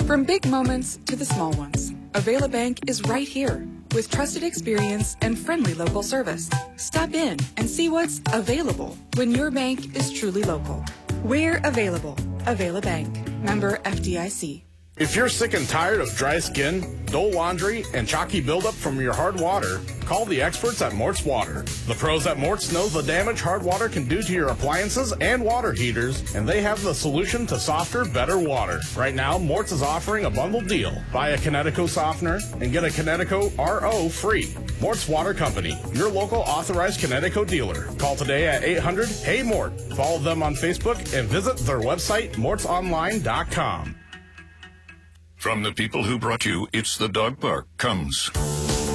From big moments to the small ones, Avela Bank is right here with trusted experience and friendly local service. Stop in and see what's available when your bank is truly local. We're available. Avela Bank. Member FDIC. If you're sick and tired of dry skin, dull laundry, and chalky buildup from your hard water, call the experts at Mort's Water. The pros at Mort's know the damage hard water can do to your appliances and water heaters, and they have the solution to softer, better water. Right now, Mort's is offering a bundle deal. Buy a Kinetico softener and get a Kinetico RO free. Mort's Water Company, your local authorized Kinetico dealer. Call today at 800-HEY-MORT. Follow them on Facebook and visit their website, mortsonline.com. From the people who brought you It's the Dog Park comes